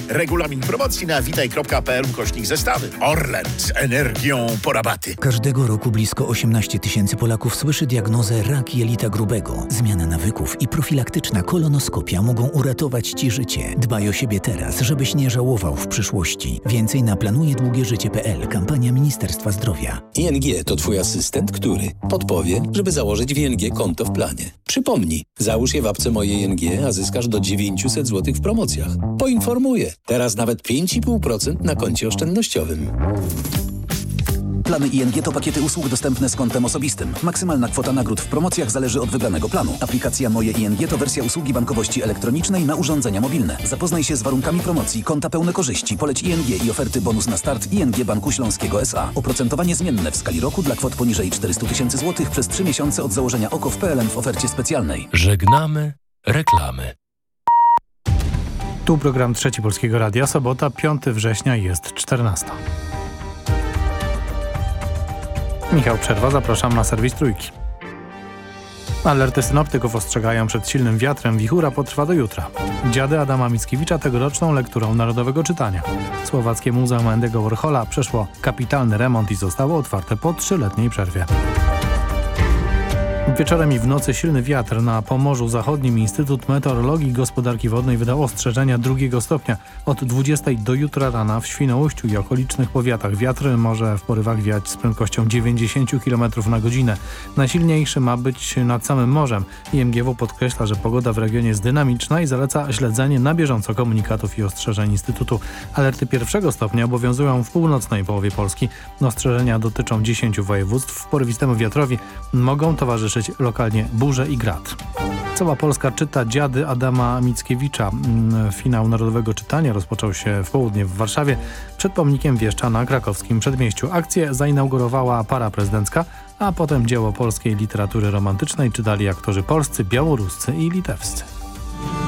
Regulamin promocji na witaj.pl/zestawy. Orlen z energią po rabaty. Każdego roku blisko 18 tysięcy Polaków słyszy diagnozę rak jelita grubego. Zmiana nawyków i profilaktyczna kolonoskopia mogą uratować Ci życie. Dbaj o siebie teraz, żebyś nie żałował w przyszłości. Więcej na planujedługieżycie.pl. Kampania Ministerstwa Zdrowia. ING to Twój asystent, który podpowie, żeby założyć w ING konto w planie. Przypomnij, załóż je w apce Moje ING, a zyskasz do 900 zł w promocjach. Poinformuję. Teraz nawet 5,5% na koncie oszczędnościowym. Plany ING to pakiety usług dostępne z kontem osobistym. Maksymalna kwota nagród w promocjach zależy od wybranego planu. Aplikacja Moje ING to wersja usługi bankowości elektronicznej na urządzenia mobilne. Zapoznaj się z warunkami promocji, konta pełne korzyści, poleć ING i oferty bonus na start ING Banku Śląskiego S.A. Oprocentowanie zmienne w skali roku dla kwot poniżej 400 tysięcy złotych przez 3 miesiące od założenia OKO w PLN w ofercie specjalnej. Żegnamy reklamy. Tu program Trzeci Polskiego Radia, sobota, 5 września, jest 14. Michał Przerwa, zapraszam na serwis Trójki. Alerty synoptyków ostrzegają przed silnym wiatrem. Wichura potrwa do jutra. Dziady Adama Mickiewicza tegoroczną lekturą narodowego czytania. Słowackie Muzeum Andy'ego Warhola przeszło kapitalny remont i zostało otwarte po 3-letniej przerwie. Wieczorem i w nocy silny wiatr. Na Pomorzu Zachodnim Instytut Meteorologii i Gospodarki Wodnej wydał ostrzeżenia 2 stopnia. Od 20 do jutra rana w Świnoujściu i okolicznych powiatach wiatr może w porywach wiać z prędkością 90 km na godzinę. Najsilniejszy ma być nad samym morzem. IMGW podkreśla, że pogoda w regionie jest dynamiczna i zaleca śledzenie na bieżąco komunikatów i ostrzeżeń Instytutu. Alerty 1 stopnia obowiązują w północnej połowie Polski. Ostrzeżenia dotyczą 10 województw. W porywistemu wiatrowi mogą towarzyszyć lokalnie burze i grad. Cała Polska czyta Dziady Adama Mickiewicza. Finał Narodowego Czytania rozpoczął się w południe w Warszawie przed pomnikiem Wieszcza na krakowskim Przedmieściu. Akcję zainaugurowała para prezydencka, a potem dzieło polskiej literatury romantycznej czytali aktorzy polscy, białoruscy i litewscy.